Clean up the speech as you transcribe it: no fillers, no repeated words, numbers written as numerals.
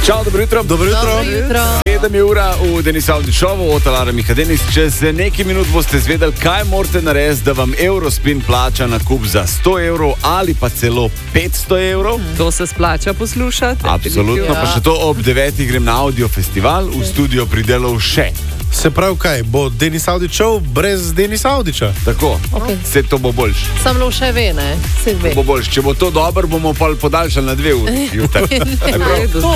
Čau, dobro jutro. Dobro jutro. 7 je ura v Denis Audišovu, od Alara Miha Denis. Čez nekaj minut boste zvedeli, kaj morate narediti, da vam Eurospin plača nakup za 100 evrov ali pa celo 500 evrov. To se splača poslušati. Absolutno, pa še to ob 9. grem na Audio Festival, v studio pridelal še. Se pravi kaj, bo Denis Audič šel brez Denisa Audiča? Tako, vse to bo boljš. Sam še ve, ne? Bo boljš. Če bo to dobro, bomo podaljšali na 2 uri.